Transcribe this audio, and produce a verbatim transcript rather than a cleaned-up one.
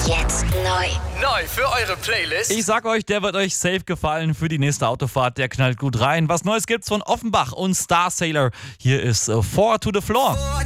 Jetzt neu. Neu für eure Playlist. Ich sag euch, der wird euch safe gefallen für die nächste Autofahrt. Der knallt gut rein. Was Neues gibt's von Offenbach und Star Sailor. Hier ist äh, Four to the Floor.